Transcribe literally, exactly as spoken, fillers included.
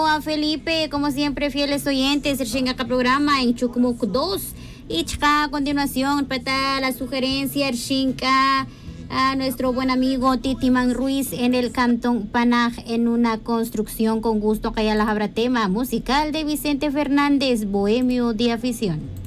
a Felipe, como siempre, fieles oyentes, el acá programa en Chucumuc dos. Y a continuación, para la sugerencia, el Shinka a nuestro buen amigo Titiman Ruiz en el Cantón Panaj en una construcción con gusto que ya las habrá tema musical de Vicente Fernández, Bohemio de Afición.